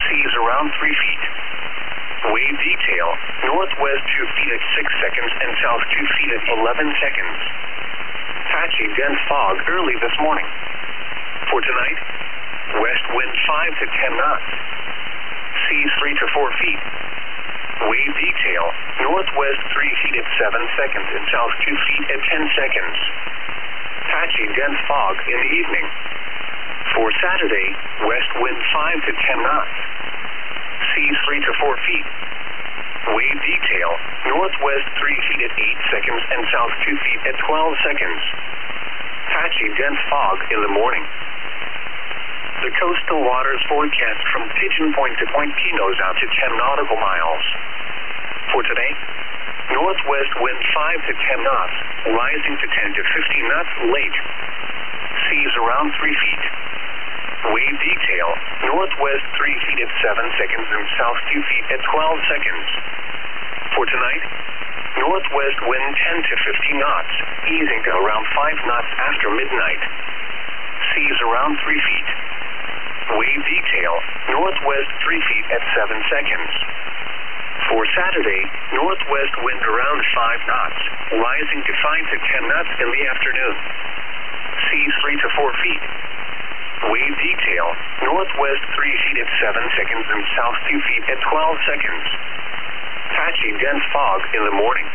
seas around 3 feet. Wave detail, northwest 2 feet at 6 seconds and south 2 feet at 11 seconds. Patchy dense fog early this morning. For tonight, west wind 5 to 10 knots. Seas 3 to 4 feet. Wave detail, northwest 3 feet at 7 seconds and south 2 feet at 10 seconds. Patchy dense fog in the evening. For Saturday, west wind 5 to 10 knots. Seas 3 to 4 feet. Wave detail, northwest 3 feet at 8 seconds and south 2 feet at 12 seconds. Patchy dense fog in the morning. The coastal waters forecast from Pigeon Point to Point Pinos out to 10 nautical miles. For today, northwest wind 5 to 10 knots, rising to 10 to 15 knots late. Seas around 3 feet. Wave detail, northwest 3 feet at 7 seconds and south 2 feet at 12 seconds. For tonight, northwest wind 10 to 15 knots, easing to around 5 knots after midnight. Seas around 3 feet. Wave detail, northwest 3 feet at 7 seconds. For Saturday, northwest wind around 5 knots, rising to 5 to 10 knots in the afternoon. Seas 3 to 4 feet. Wave detail, northwest 3 feet at 7 seconds and south 2 feet at 12 seconds. Patchy dense fog in the morning.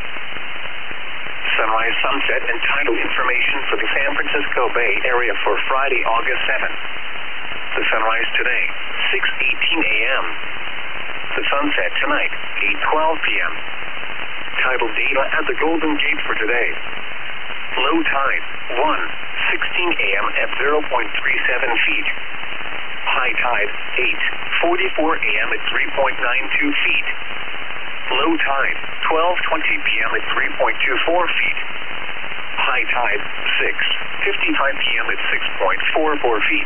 Sunrise, sunset, and tidal information for the San Francisco Bay Area for Friday, August 7th. The sunrise today, 6:18 a.m. The sunset tonight, 8:12 p.m. Tidal data at the Golden Gate for today. Low tide, 1:16 a.m. at 0.37 feet. High tide, 8:44 a.m. at 3.92 feet. Low tide, 12:20 p.m. at 3.24 feet. High tide, 6:55 p.m. at 6.44 feet.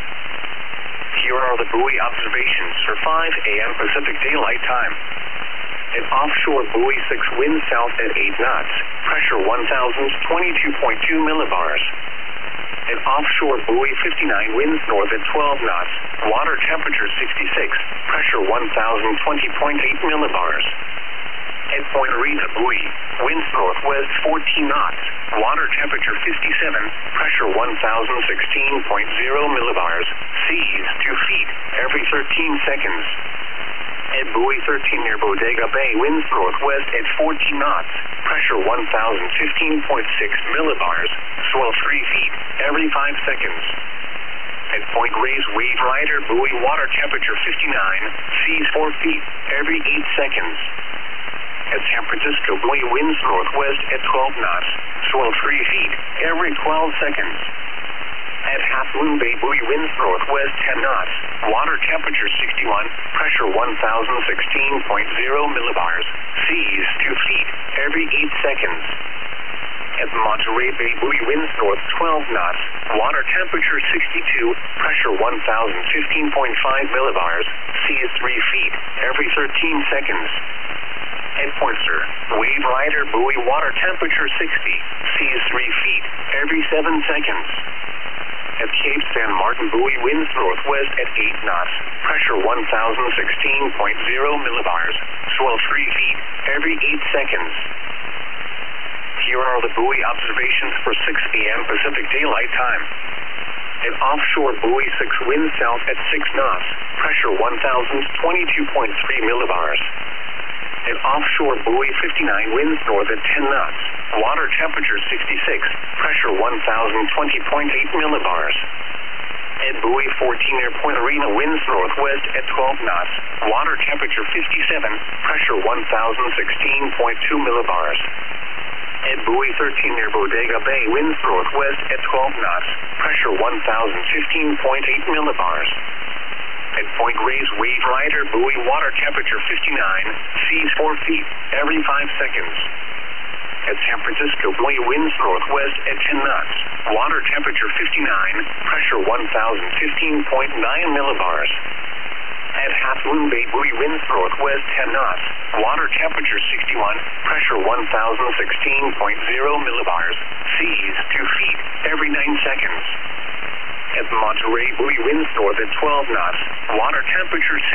Here are the buoy observations for 5 a.m. Pacific Daylight Time. An offshore buoy 6 wind south at 8 knots, pressure 1,022.2 millibars. An offshore buoy 59 winds north at 12 knots, water temperature 66, pressure 1,020.8 millibars. At Point Arena buoy, winds northwest 14 knots, water temperature 57, pressure 1,016.0 millibars, seas 2 feet every 13 seconds. At buoy 13 near Bodega Bay, winds northwest at 14 knots, pressure 1,015.6 millibars, swell 3 feet every 5 seconds. At Point Reyes Wave Rider buoy, water temperature 59, seas 4 feet every 8 seconds. At San Francisco buoy, winds northwest at 12 knots, swell 3 feet every 12 seconds. At Half Moon Bay buoy, winds northwest 10 knots, water temperature 61, pressure 1,016.0 millibars, seas 2 feet every 8 seconds. At Monterey Bay buoy, winds north 12 knots, water temperature 62, pressure 1,015.5 millibars, seas 3 feet every 13 seconds. At Pointer, Wave Rider buoy, water temperature 60, seas 3 feet every 7 seconds. At Cape San Martin buoy, winds northwest at 8 knots, pressure 1,016.0 millibars, swell 3 feet every 8 seconds. Here are the buoy observations for 6 a.m. Pacific Daylight Time. An offshore buoy 6 winds south at 6 knots, pressure 1,022.3 millibars. An offshore buoy 59 winds north at 10 knots, water temperature 66, pressure 1,020.8 millibars. At buoy 14 near Point Arena, winds northwest at 12 knots, water temperature 57, pressure 1,016.2 millibars. At buoy 13 near Bodega Bay, winds northwest at 12 knots, pressure 1,015.8 millibars. At Point Reyes Wave Rider buoy, water temperature 59, seas 4 feet every 5 seconds. At San Francisco buoy, winds northwest at 10 knots, water temperature 59, pressure 1,015.9 millibars. At Half Moon Bay buoy, winds northwest 10 knots, water temperature 61, pressure 1,016.0 millibars, seas 2 feet every 9 seconds. At Monterey buoy, winds north at 12 knots, water temperature